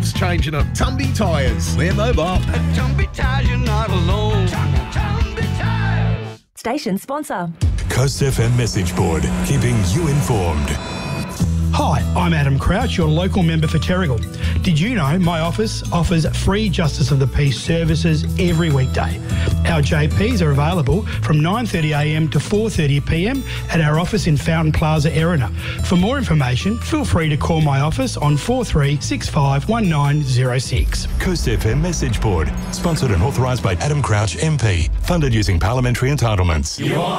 loves changing them. Tumby Tyres. We're mobile. At Tumby Tyres, you're not alone. Tumby Tyres. Station sponsor. Coast FM message board, keeping you informed. Hi, I'm Adam Crouch, your local member for Terrigal. Did you know my office offers free Justice of the Peace services every weekday? Our JPs are available from 9:30am to 4:30pm at our office in Fountain Plaza, Erina. For more information, feel free to call my office on 43651906. Coast FM message board, sponsored and authorised by Adam Crouch MP, funded using parliamentary entitlements.